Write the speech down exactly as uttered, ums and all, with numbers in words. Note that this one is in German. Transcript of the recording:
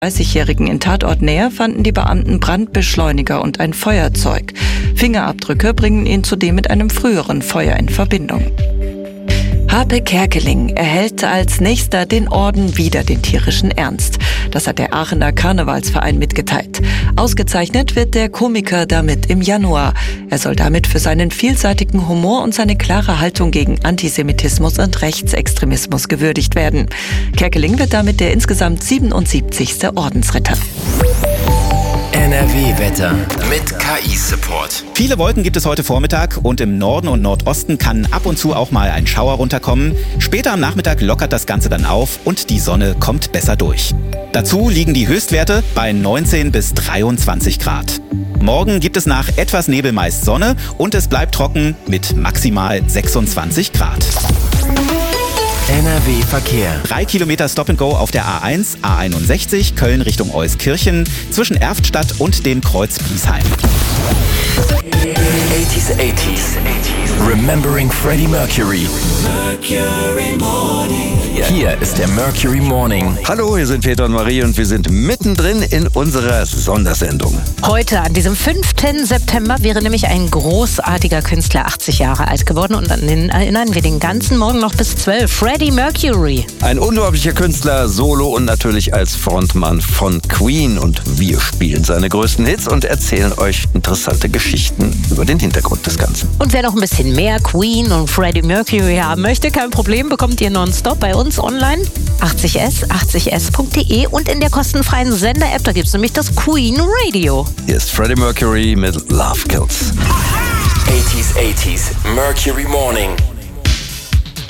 dreißigjährigen in Tatortnähe fanden die Beamten Brandbeschleuniger und ein Feuerzeug. Fingerabdrücke bringen ihn zudem mit einem früheren Feuer in Verbindung. Harpe Kerkeling erhält als nächster den Orden Wider den tierischen Ernst. Das hat der Aachener Karnevalsverein mitgeteilt. Ausgezeichnet wird der Komiker damit im Januar. Er soll damit für seinen vielseitigen Humor und seine klare Haltung gegen Antisemitismus und Rechtsextremismus gewürdigt werden. Kerkeling wird damit der insgesamt siebenundsiebzigste Ordensritter. N R W-Wetter mit K I-Support. Viele Wolken gibt es heute Vormittag und im Norden und Nordosten kann ab und zu auch mal ein Schauer runterkommen. Später am Nachmittag lockert das Ganze dann auf und die Sonne kommt besser durch. Dazu liegen die Höchstwerte bei neunzehn bis dreiundzwanzig Grad. Morgen gibt es nach etwas Nebel meist Sonne und es bleibt trocken mit maximal sechsundzwanzig Grad. N R W-Verkehr. Drei Kilometer Stop-and-Go auf der A eins, A einundsechzig, Köln Richtung Euskirchen, zwischen Erftstadt und dem Kreuz Biesheim. eighties, eighties, Remembering Freddie Mercury. Mercury Morning. Hier ist der Mercury Morning. Hallo, hier sind Peter und Marie und wir sind mittendrin in unserer Sondersendung. Heute, an diesem fünften September, wäre nämlich ein großartiger Künstler achtzig Jahre alt geworden. Und an den erinnern wir den ganzen Morgen noch bis zwölf. Freddie Mercury. Ein unglaublicher Künstler, Solo und natürlich als Frontmann von Queen. Und wir spielen seine größten Hits und erzählen euch interessante Geschichten über den Hintergrund des Ganzen. Und wer noch ein bisschen mehr Queen und Freddie Mercury haben möchte, kein Problem, bekommt ihr nonstop bei uns online. achtzig S, achtzig S punkt de und in der kostenfreien Sender-App, da gibt es nämlich das Queen Radio. Hier ist Freddie Mercury mit Love Kills. eighties, eighties, Mercury Morning.